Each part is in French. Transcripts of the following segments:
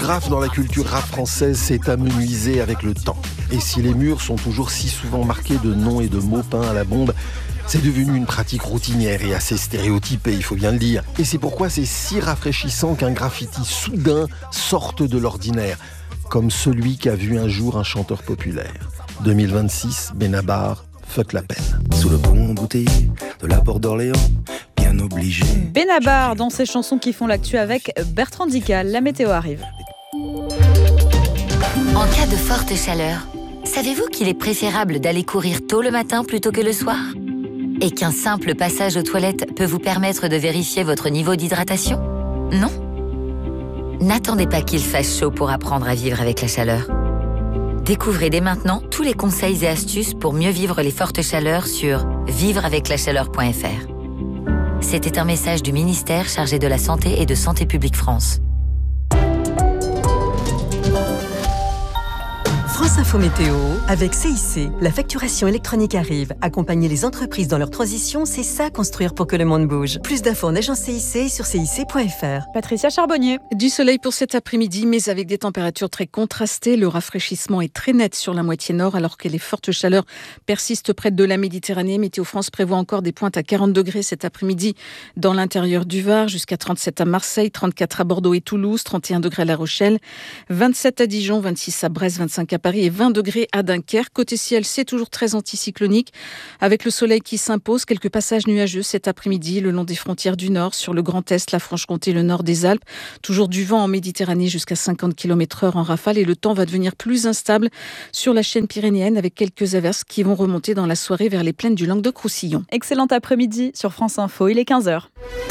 L'orthographe dans la culture rap française s'est amenuisée avec le temps. Et si les murs sont toujours si souvent marqués de noms et de mots peints à la bombe, c'est devenu une pratique routinière et assez stéréotypée, il faut bien le dire. Et c'est pourquoi c'est si rafraîchissant qu'un graffiti soudain sorte de l'ordinaire, comme celui qu'a vu un jour un chanteur populaire. 2026, Benabar, fuck la peine. Sous le pont embouteillé de la porte d'Orléans, bien obligé. Benabar dans ses chansons qui font l'actu avec Bertrand Dical. La météo arrive. En cas de forte chaleur, savez-vous qu'il est préférable d'aller courir tôt le matin plutôt que le soir ? Et qu'un simple passage aux toilettes peut vous permettre de vérifier votre niveau d'hydratation ? Non ? N'attendez pas qu'il fasse chaud pour apprendre à vivre avec la chaleur. Découvrez dès maintenant tous les conseils et astuces pour mieux vivre les fortes chaleurs sur vivreaveclachaleur.fr. C'était un message du ministère chargé de la Santé et de Santé publique France. France Info Météo, avec CIC, la facturation électronique arrive. Accompagner les entreprises dans leur transition, c'est ça construire pour que le monde bouge. Plus d'infos en agence CIC et sur cic.fr. Patricia Charbonnier. Du soleil pour cet après-midi, mais avec des températures très contrastées. Le rafraîchissement est très net sur la moitié nord, alors que les fortes chaleurs persistent près de la Méditerranée. Météo France prévoit encore des pointes à 40 degrés cet après-midi dans l'intérieur du Var, jusqu'à 37 à Marseille, 34 à Bordeaux et Toulouse, 31 degrés à La Rochelle, 27 à Dijon, 26 à Brest, 25 à Paris et 20 degrés à Dunkerque. Côté ciel, c'est toujours très anticyclonique, avec le soleil qui s'impose. Quelques passages nuageux cet après-midi le long des frontières du Nord, sur le Grand Est, la Franche-Comté, le Nord des Alpes. Toujours du vent en Méditerranée jusqu'à 50 km/h en rafale, et le temps va devenir plus instable sur la chaîne pyrénéenne, avec quelques averses qui vont remonter dans la soirée vers les plaines du Languedoc-Roussillon. Excellent après-midi sur France Info, il est 15h.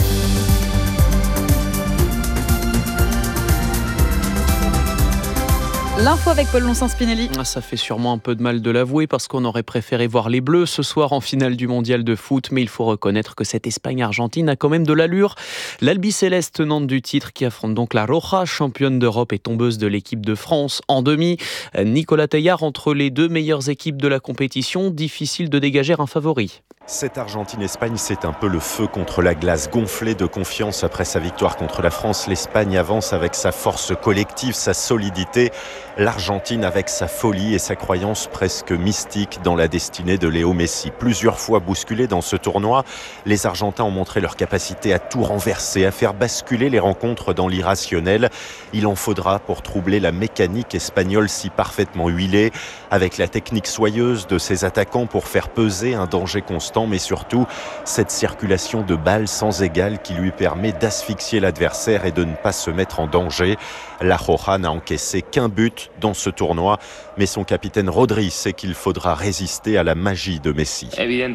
L'info avec Paul Lonsens-Spinelli. Ça fait sûrement un peu de mal de l'avouer parce qu'on aurait préféré voir les Bleus ce soir en finale du mondial de foot, mais il faut reconnaître que cette Espagne-Argentine a quand même de l'allure. L'Albi-Céleste tenante du titre qui affronte donc la Roja, championne d'Europe et tombeuse de l'équipe de France en demi. Nicolas Teilhard, entre les deux meilleures équipes de la compétition, difficile de dégager un favori. Cette Argentine-Espagne, c'est un peu le feu contre la glace. Gonflée de confiance après sa victoire contre la France, l'Espagne avance avec sa force collective, sa solidité. L'Argentine avec sa folie et sa croyance presque mystique dans la destinée de Léo Messi. Plusieurs fois bousculés dans ce tournoi, les Argentins ont montré leur capacité à tout renverser, à faire basculer les rencontres dans l'irrationnel. Il en faudra pour troubler la mécanique espagnole si parfaitement huilée, avec la technique soyeuse de ses attaquants pour faire peser un danger constant, mais surtout cette circulation de balles sans égale qui lui permet d'asphyxier l'adversaire et de ne pas se mettre en danger. La Roja n'a encaissé qu'un but dans ce tournoi, mais son capitaine Rodri sait qu'il faudra résister à la magie de Messi.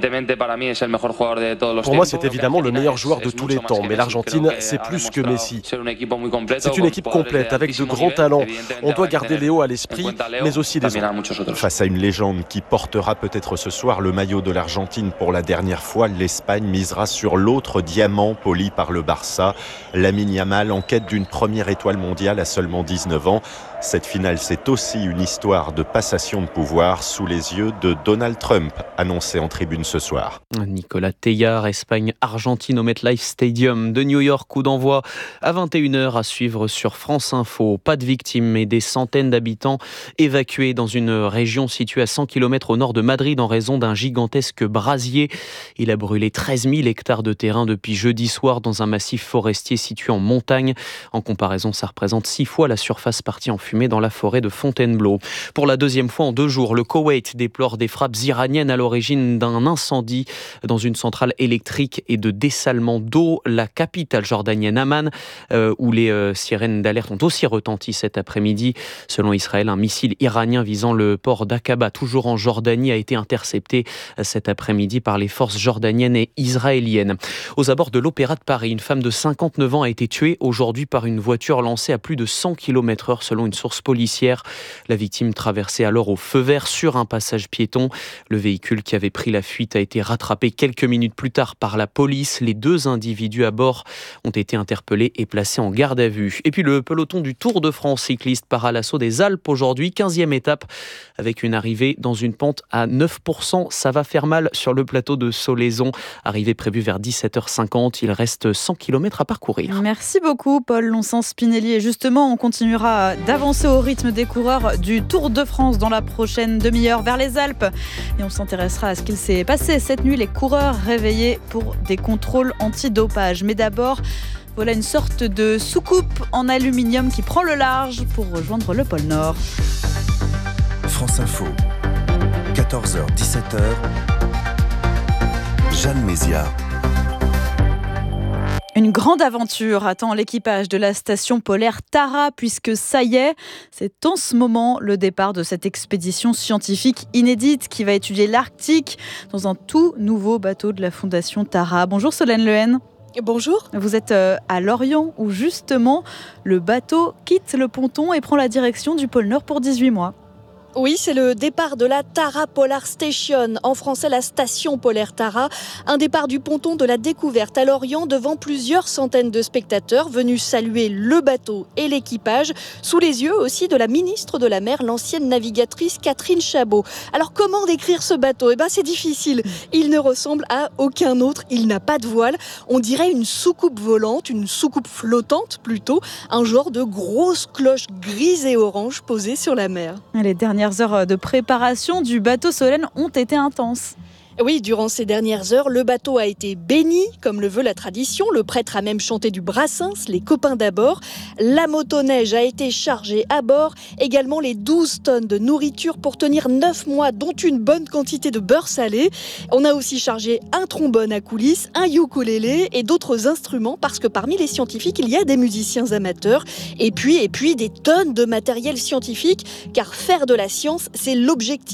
Pour moi, c'est évidemment le meilleur joueur de tous les temps, mais l'Argentine, c'est plus que Messi. C'est une équipe complète, avec de grands talents. On doit garder Léo à l'esprit, mais aussi les autres. Face à une légende qui portera peut-être ce soir le maillot de l'Argentine pour la dernière fois, l'Espagne misera sur l'autre diamant poli par le Barça. Lamine Yamal, en quête d'une première étoile mondiale à seulement 19 ans. Cette finale, c'est aussi une histoire de passation de pouvoir sous les yeux de Donald Trump, annoncé en tribune ce soir. Nicolas Teilhard, Espagne-Argentine au MetLife Stadium de New York, coup d'envoi à 21h à suivre sur France Info. Pas de victimes, mais des centaines d'habitants évacués dans une région située à 100 km au nord de Madrid en raison d'un gigantesque brasier. Il a brûlé 13 000 hectares de terrain depuis jeudi soir dans un massif forestier situé en montagne. En comparaison, ça représente 6 fois la surface partie en fumée dans la forêt de Fontainebleau. Pour la deuxième fois en 2 jours, le Koweït déplore des frappes iraniennes à l'origine d'un incendie dans une centrale électrique et de dessalement d'eau. La capitale jordanienne Amman, où les sirènes d'alerte ont aussi retenti cet après-midi. Selon Israël, un missile iranien visant le port d'Aqaba, toujours en Jordanie, a été intercepté cet après-midi par les forces jordaniennes et israéliennes. Aux abords de l'Opéra de Paris, une femme de 59 ans a été tuée aujourd'hui par une voiture lancée à plus de 100 km/h selon une source policière. La victime traversait alors au feu vert sur un passage piéton. Le véhicule qui avait pris la fuite a été rattrapé quelques minutes plus tard par la police. Les 2 individus à bord ont été interpellés et placés en garde à vue. Et puis le peloton du Tour de France cycliste part à l'assaut des Alpes aujourd'hui, 15e étape avec une arrivée dans une pente à 9%. Ça va faire mal sur le plateau bateau de Solaison, arrivée prévue vers 17h50. Il reste 100 km à parcourir. Merci beaucoup Paul Lonsens-Spinelli. Et justement, on continuera d'avancer au rythme des coureurs du Tour de France dans la prochaine demi-heure vers les Alpes. Et on s'intéressera à ce qu'il s'est passé cette nuit, les coureurs réveillés pour des contrôles antidopage. Mais d'abord, voilà une sorte de soucoupe en aluminium qui prend le large pour rejoindre le pôle Nord. France Info, 14h, 17h, Jeanne Mézia. Une grande aventure attend l'équipage de la station polaire Tara, puisque ça y est, c'est en ce moment le départ de cette expédition scientifique inédite qui va étudier l'Arctique dans un tout nouveau bateau de la fondation Tara. Bonjour Solène Lehen. Bonjour. Vous êtes à Lorient où justement le bateau quitte le ponton et prend la direction du pôle Nord pour 18 mois. Oui, c'est le départ de la Tara Polar Station, en français la station polaire Tara. Un départ du ponton de la Découverte à Lorient devant plusieurs centaines de spectateurs venus saluer le bateau et l'équipage, sous les yeux aussi de la ministre de la Mer, l'ancienne navigatrice Catherine Chabot. Alors comment décrire ce bateau ? C'est difficile. Il ne ressemble à aucun autre, il n'a pas de voile. On dirait une soucoupe volante, une soucoupe flottante plutôt, un genre de grosse cloche grise et orange posée sur la mer. Les dernières heures de préparation du bateau Solène ont été intenses. Oui, durant ces dernières heures, le bateau a été béni, comme le veut la tradition. Le prêtre a même chanté du Brassens, les copains d'abord. La motoneige a été chargée à bord. Également les 12 tonnes de nourriture pour tenir 9 mois, dont une bonne quantité de beurre salé. On a aussi chargé un trombone à coulisses, un ukulélé et d'autres instruments, parce que parmi les scientifiques, il y a des musiciens amateurs. Et puis des tonnes de matériel scientifique, car faire de la science, c'est l'objectif